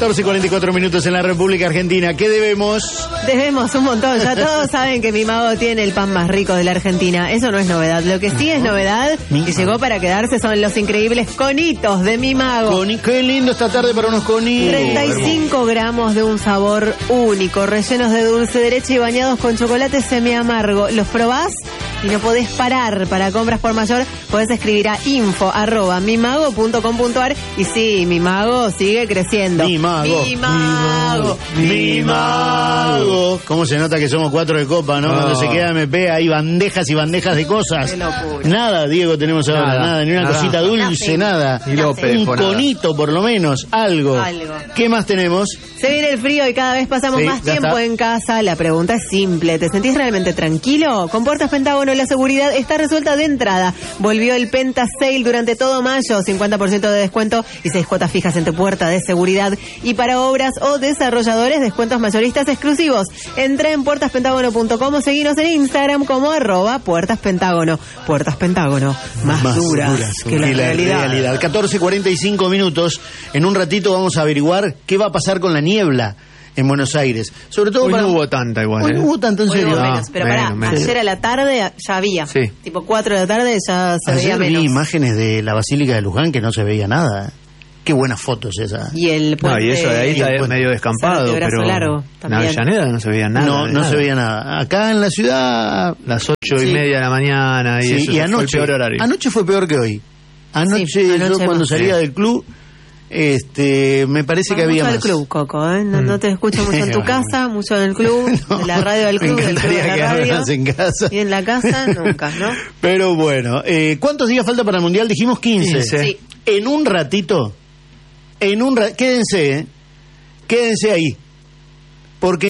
14:44 minutos en la República Argentina. ¿Qué debemos? Debemos un montón. Ya todos saben que Mi Mago tiene el pan más rico de la Argentina. Eso no es novedad. Lo que sí es novedad y llegó para quedarse son los increíbles conitos de Mi Mago. Qué lindo esta tarde para unos conitos. 35 gramos de un sabor único, rellenos de dulce de leche y bañados con chocolate semi-amargo. ¿Los probás? Y no podés parar. Para compras por mayor podés escribir a info@mimago.com.ar. Y sí, Mi Mago sigue creciendo. Mi Mago. Mi Mago. Mi Mago. ¿Cómo se nota que somos 4 de copa, no? Cuando se queda MP hay bandejas y bandejas de cosas. Qué locura. Nada, Diego, tenemos ahora. Nada, ni una cosita dulce, nada. Y López, un conito, por lo menos. Algo. ¿Qué más tenemos? Se viene el frío y cada vez pasamos más tiempo en casa. La pregunta es simple. ¿Te sentís realmente tranquilo? Con Puertas Pentágono la seguridad está resuelta de entrada. Volvió el Penta Sale durante todo mayo. 50% de descuento y 6 cuotas fijas en tu puerta de seguridad. Y para obras o desarrolladores, descuentos mayoristas exclusivos. Entra en puertaspentágono.com o seguinos en Instagram como @puertaspentágono. Puertas Pentágono, más duras que la realidad. 14:45 minutos. En un ratito vamos a averiguar qué va a pasar con la niebla en Buenos Aires. Sobre todo hoy no hubo tanta igual. Hoy no hubo tanto, en hoy serio. Menos, pero ayer a la tarde ya había. Sí. Tipo 4 de la tarde ya se veía menos. Vi imágenes de la Basílica de Luján que no se veía nada. Qué buenas fotos esa. Y el puente, y eso de ahí está medio descampado, pero largo, en Avellaneda no se veía nada. No se veía nada. Acá en la ciudad... Las 8:30 de la mañana y eso y anoche, fue el peor horario. Anoche fue peor que hoy. Anoche yo cuando salía del club... me parece que había mucho más. Del club, Coco, ¿eh? No te escucho mucho en tu casa, mucho en el club, de la radio del club, del club de la radio. En casa. Y en la casa nunca, ¿no? Pero bueno, ¿cuántos días falta para el Mundial? Dijimos 15. Sí. En un ratito, quédense ahí, porque